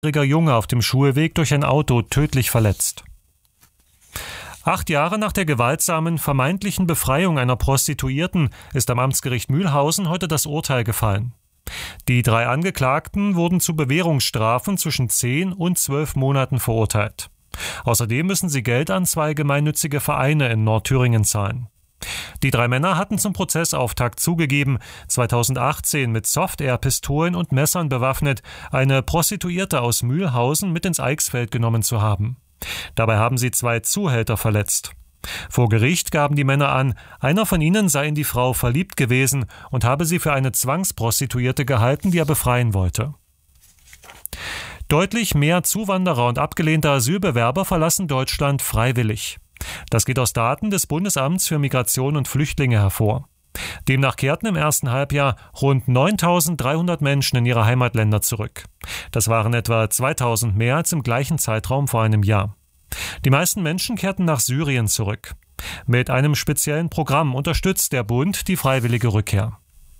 jähriger Junge auf dem Schulweg durch ein Auto tödlich verletzt. 8 Jahre nach der gewaltsamen, vermeintlichen Befreiung einer Prostituierten ist am Amtsgericht Mülhausen heute das Urteil gefallen. Die 3 Angeklagten wurden zu Bewährungsstrafen zwischen 10 und 12 Monaten verurteilt. Außerdem müssen sie Geld an 2 gemeinnützige Vereine in Nordthüringen zahlen. Die 3 Männer hatten zum Prozessauftakt zugegeben, 2018 mit Soft-Air-Pistolen und Messern bewaffnet eine Prostituierte aus Mülhausen mit ins Eichsfeld genommen zu haben. Dabei haben sie 2 Zuhälter verletzt. Vor Gericht gaben die Männer an, einer von ihnen sei in die Frau verliebt gewesen und habe sie für eine Zwangsprostituierte gehalten, die er befreien wollte. Deutlich mehr Zuwanderer und abgelehnte Asylbewerber verlassen Deutschland freiwillig. Das geht aus Daten des Bundesamts für Migration und Flüchtlinge hervor. Demnach kehrten im ersten Halbjahr rund 9.300 Menschen in ihre Heimatländer zurück. Das waren etwa 2.000 mehr als im gleichen Zeitraum vor einem Jahr. Die meisten Menschen kehrten nach Syrien zurück. Mit einem speziellen Programm unterstützt der Bund die freiwillige Rückkehr.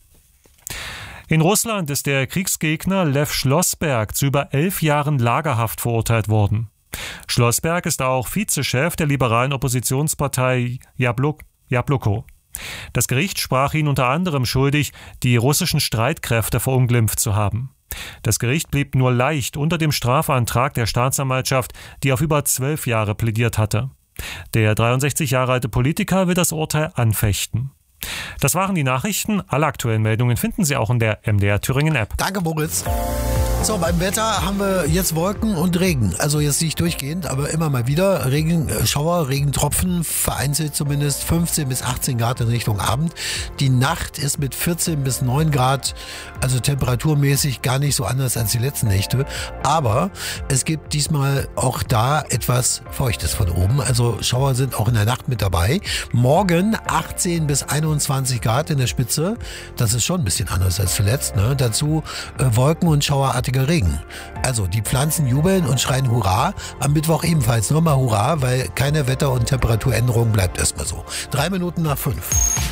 In Russland ist der Kriegsgegner Lew Schlossberg zu über 11 Jahren Lagerhaft verurteilt worden. Schlossberg ist auch Vizechef der liberalen Oppositionspartei Jabloko. Das Gericht sprach ihn unter anderem schuldig, die russischen Streitkräfte verunglimpft zu haben. Das Gericht blieb nur leicht unter dem Strafantrag der Staatsanwaltschaft, die auf über 12 Jahre plädiert hatte. Der 63 Jahre alte Politiker will das Urteil anfechten. Das waren die Nachrichten. Alle aktuellen Meldungen finden Sie auch in der MDR Thüringen App. Danke, Moritz. So, beim Wetter haben wir jetzt Wolken und Regen. Also jetzt nicht durchgehend, aber immer mal wieder Regenschauer, Regentropfen, vereinzelt zumindest 15 bis 18 Grad in Richtung Abend. Die Nacht ist mit 14 bis 9 Grad, also temperaturmäßig gar nicht so anders als die letzten Nächte. Aber es gibt diesmal auch da etwas Feuchtes von oben. Also Schauer sind auch in der Nacht mit dabei. Morgen 18 bis 21 Grad in der Spitze. Das ist schon ein bisschen anders als zuletzt, ne? Dazu Wolken und schauerartige Regen. Also die Pflanzen jubeln und schreien Hurra. Am Mittwoch ebenfalls nochmal Hurra, weil keine Wetter- und Temperaturänderung bleibt erstmal so. 3 Minuten nach 5.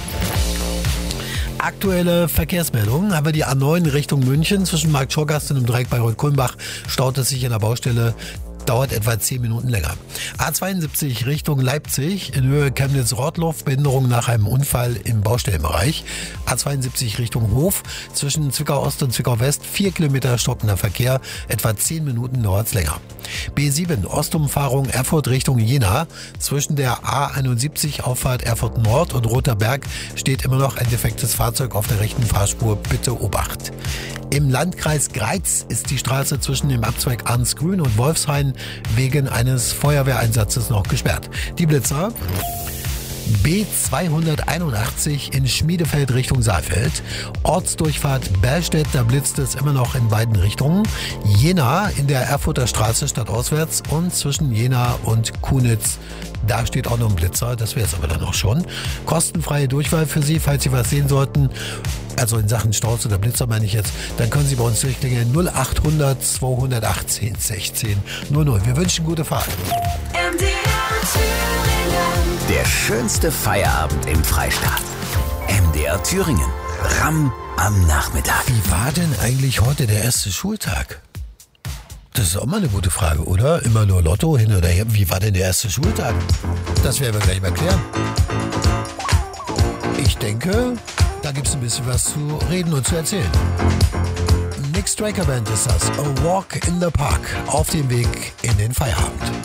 Aktuelle Verkehrsmeldungen haben wir die A9 Richtung München. Zwischen Markt-Schorgast und dem Dreieck Bayreuth-Kulmbach staut es sich in der Baustelle. Dauert etwa 10 Minuten länger. A72 Richtung Leipzig in Höhe Chemnitz-Rottloff, Behinderung nach einem Unfall im Baustellenbereich. A72 Richtung Hof zwischen Zwickau-Ost und Zwickau-West 4 Kilometer stockender Verkehr, etwa 10 Minuten dauert's länger. B7 Ostumfahrung Erfurt Richtung Jena. Zwischen der A71 Auffahrt Erfurt Nord und Roter Berg steht immer noch ein defektes Fahrzeug auf der rechten Fahrspur. Bitte Obacht. Im Landkreis Greiz ist die Straße zwischen dem Abzweig Arnsgrün und Wolfshain wegen eines Feuerwehreinsatzes noch gesperrt. Die Blitzer: B281 in Schmiedefeld Richtung Saalfeld. Ortsdurchfahrt Bellstedt, da blitzt es immer noch in beiden Richtungen. Jena in der Erfurter Straße stadtauswärts und zwischen Jena und Kunitz. Da steht auch noch ein Blitzer, das wäre es aber dann auch schon. Kostenfreie Durchwahl für Sie, falls Sie was sehen sollten. Also in Sachen Staus oder Blitzer meine ich jetzt. Dann können Sie bei uns durchklingeln 0800 218 16 00. Wir wünschen gute Fahrt. Der schönste Feierabend im Freistaat. MDR Thüringen. Ramm am Nachmittag. Wie war denn eigentlich heute der erste Schultag? Das ist auch mal eine gute Frage, oder? Immer nur Lotto hin oder her. Wie war denn der erste Schultag? Das werden wir gleich mal klären. Ich denke, da gibt es ein bisschen was zu reden und zu erzählen. Nick Striker Band ist das. A Walk in the Park. Auf dem Weg in den Feierabend.